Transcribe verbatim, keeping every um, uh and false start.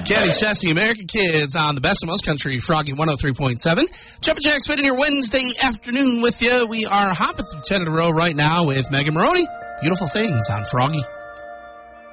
Caddy Chesty, American Kids on the Best of Most Country, Froggy one oh three point seven. Jumpin' Jack spending your Wednesday afternoon with you. We are hopping through ten in a row right now with Megan Maroney. Beautiful Things on Froggy.